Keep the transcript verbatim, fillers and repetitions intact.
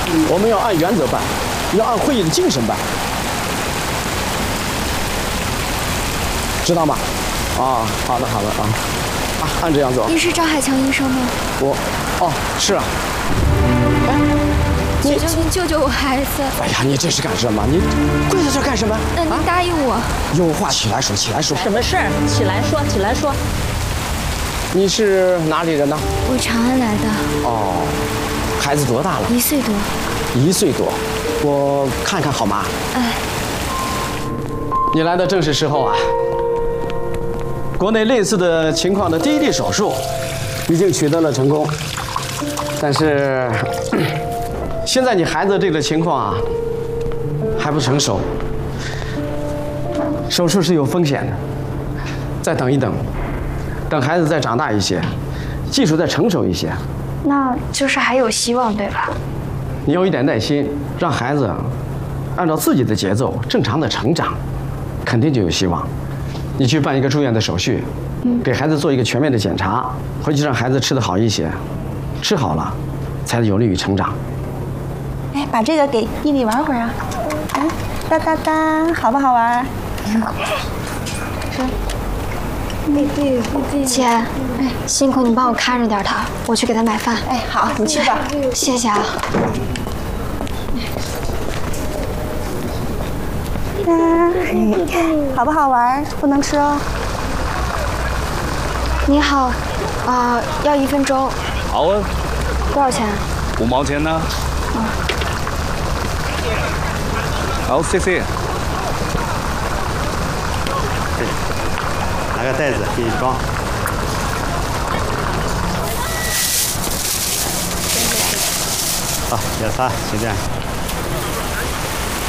我们要按原则办，要按会议的精神办，知道吗？啊，好的好的啊，啊，按这样做。 您是张海强医生吗？ 我，哦，是啊。哎， 求求您救救我孩子！ 哎呀，你这是干什么？你跪在这干什么？ 那您答应我。 有话起来说，起来说。 什么事儿？起来说，起来说。 你是哪里人呢？ 我长安来的。 哦，孩子多大了？ 一岁多。 一岁多，我看看好吗？ 哎。 你来的正是时候啊！国内类似的情况的第一例手术已经取得了成功，但是现在你孩子这个情况啊还不成熟，手术是有风险的，再等一等，等孩子再长大一些，技术再成熟一些， 那就是还有希望，对吧？ 你有一点耐心，让孩子按照自己的节奏正常的成长，肯定就有希望。你去办一个住院的手续，给孩子做一个全面的检查，回去让孩子吃得好一些，吃好了，才有利于成长。 哎，把这个给弟弟玩会儿啊！啊，哒哒哒，好不好玩？说，弟弟弟弟。 姐，哎，辛苦你帮我看着点他，我去给他买饭。 哎，好，你去吧。 谢谢啊。 啊，好不好玩？不能吃哦。 你好，啊、呃，要一份粥。 好啊。 多少钱？ 五毛钱呢。 嗯。 好，谢谢。 拿个袋子给你装。好，点餐，随便。